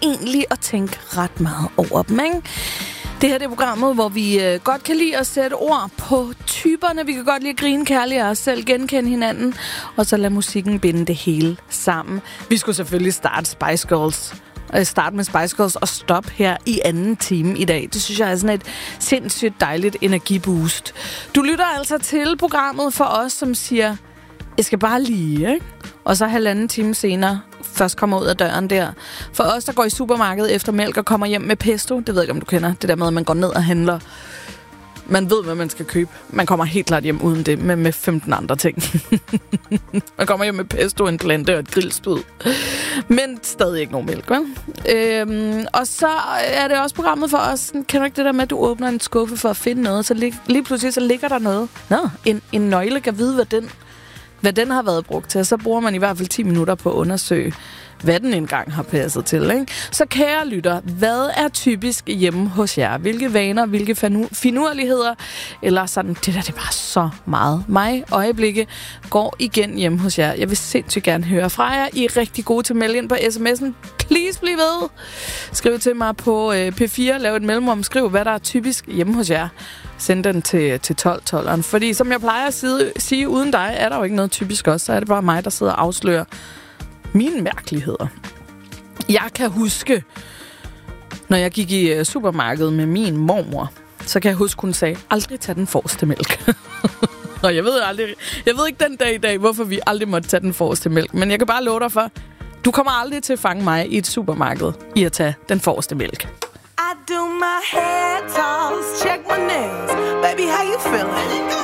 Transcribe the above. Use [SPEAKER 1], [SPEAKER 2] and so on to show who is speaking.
[SPEAKER 1] egentlig at tænke ret meget over dem, ikke? Det her det er programmet, hvor vi godt kan lide at sætte ord på typerne. Vi kan godt lide at grine kærligt og os selv genkende hinanden. Og så lade musikken binde det hele sammen. Vi skulle selvfølgelig starte med Spice Girls og stoppe her i anden time i dag. Det synes jeg er sådan et sindssygt dejligt energiboost. Du lytter altså til programmet for os, som siger, jeg skal bare lige, ikke? Og så 1,5 time senere først kommer ud af døren der. For os, der går i supermarkedet efter mælk og kommer hjem med pesto, det ved jeg ikke, om du kender, det der med, at man går ned og handler. Man ved, hvad man skal købe. Man kommer helt klart hjem uden det, med 15 andre ting. Man kommer hjem med pesto, en plante og et grillspyd. Men stadig ikke nogen mælk, vel? Og så er det også programmet for os. Kan du ikke det der med, at du åbner en skuffe for at finde noget, så lige pludselig så ligger der noget. En nøgle kan vide, hvad den har været brugt til. Så bruger man i hvert fald 10 minutter på at undersøge, hvad den engang har passet til, ikke? Så kære lytter, hvad er typisk hjemme hos jer? Hvilke vaner, hvilke finurligheder, eller sådan, det der, det er bare så meget. Mig øjeblikke går igen hjemme hos jer. Jeg vil sindssygt gerne høre fra jer. I er rigtig gode til at melde ind på sms'en. Please bliv ved. Skriv til mig på P4, lav et mellemrum, skriv, hvad der er typisk hjemme hos jer. Send den til 12-12'eren. Fordi som jeg plejer at sige, uden dig er der jo ikke noget typisk også. Så er det bare mig, der sidder og afslører mine mærkeligheder. Jeg kan huske, når jeg gik i supermarkedet med min mormor, så kan jeg huske, hun sagde, aldrig tage den forreste mælk. Og jeg ved ikke den dag i dag, hvorfor vi aldrig måtte tage den forreste mælk. Men jeg kan bare love dig for, du kommer aldrig til at fange mig i et supermarked i at tage den forreste mælk.
[SPEAKER 2] I do my hair toss, check my nails. Baby, how you feeling?